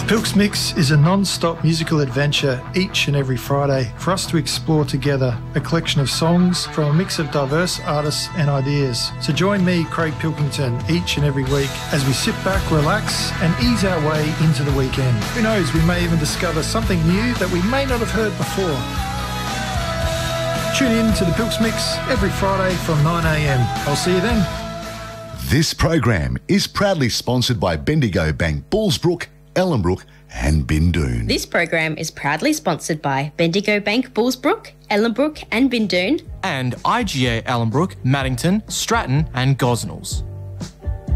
Pilks Mix is a non-stop musical adventure each and every Friday for us to explore together a collection of songs from a mix of diverse artists and ideas. So join me, Craig Pilkington, each and every week as we sit back, relax and ease our way into the weekend. Who knows, we may even discover something new that we may not have heard before. Tune in to the Pilks Mix every Friday from 9 a.m. I'll see you then. This program is proudly sponsored by Bendigo Bank, Bullsbrook, Ellenbrook and Bindoon. This program is proudly sponsored by Bendigo Bank, Bullsbrook, Ellenbrook and Bindoon. And IGA Ellenbrook, Maddington, Stratton and Gosnells.